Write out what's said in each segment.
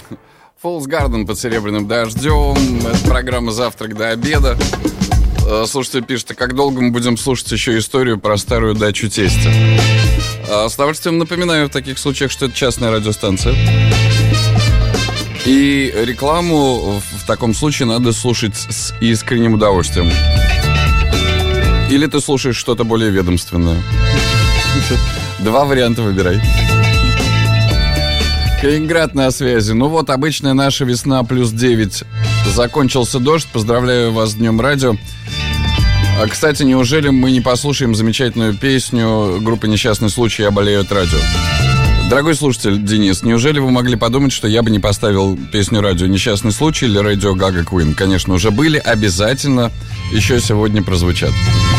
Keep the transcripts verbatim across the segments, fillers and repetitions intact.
Fool's Garden под серебряным дождем. Это программа «Завтрак до обеда». Слушатель пишет: а как долго мы будем слушать еще историю про старую дачу тестя? С удовольствием напоминаю в таких случаях, что это частная радиостанция. И рекламу в таком случае надо слушать с искренним удовольствием. Или ты слушаешь что-то более ведомственное. Два варианта выбирай. Калининград на связи. Ну вот, обычная наша весна плюс девять. Закончился дождь. Поздравляю вас с Днем радио. А, кстати, неужели мы не послушаем замечательную песню группы «Несчастный случай. Я болею от радио»? Дорогой слушатель Денис, неужели вы могли подумать, что я бы не поставил песню «Радио Несчастный случай» или «Радио Гага Куин»? Конечно, уже были, обязательно еще сегодня прозвучат.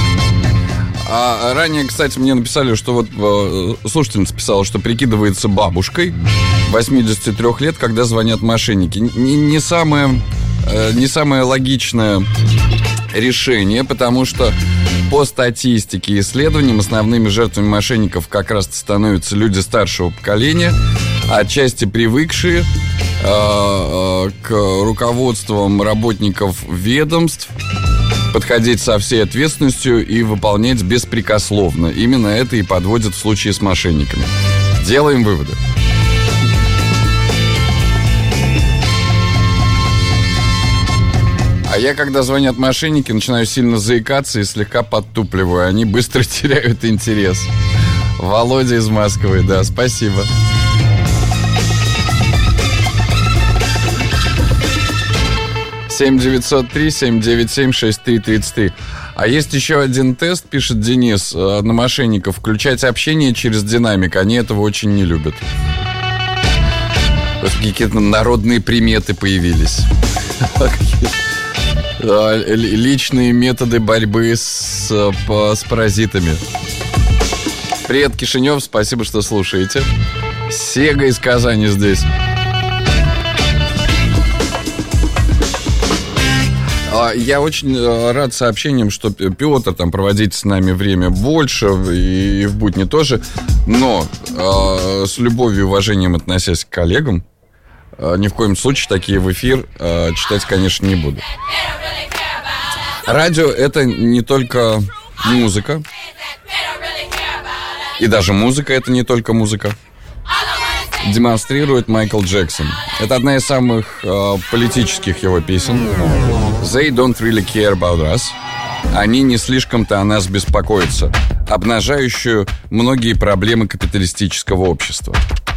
А ранее, кстати, мне написали, что вот э, слушательница писала, что прикидывается бабушкой восьмидесяти трёх лет, когда звонят мошенники. Не, не самое, э, не самое логичное решение, потому что по статистике и исследованиям основными жертвами мошенников как раз становятся люди старшего поколения, отчасти привыкшие э, э, к руководствам работников ведомств, подходить со всей ответственностью и выполнять беспрекословно. Именно это и подводит в случае с мошенниками. Делаем выводы. А я, когда звонят мошенники, начинаю сильно заикаться и слегка подтупливаю. Они быстро теряют интерес. Володя из Москвы, да, спасибо. семь девятьсот три семь девять семь шесть три тридцать три. А есть еще один тест, пишет Денис, на мошенников. Включать общение через динамик. Они этого очень не любят. Какие-то народные приметы появились. Личные методы борьбы с, с паразитами. Привет, Кишинев, спасибо, что слушаете. Сега из Казани здесь. Я очень рад сообщениям, что Петр там проводит с нами время больше, и в будни тоже. Но э, с любовью и уважением относясь к коллегам, э, ни в коем случае такие в эфир э, читать, конечно, не буду. Радио — это не только музыка. И даже музыка — это не только музыка. Демонстрирует Майкл Джексон. Это одна из самых э, политических его песен. They don't really care about us. Они не слишком-то о нас беспокоятся, обнажающую многие проблемы капиталистического общества.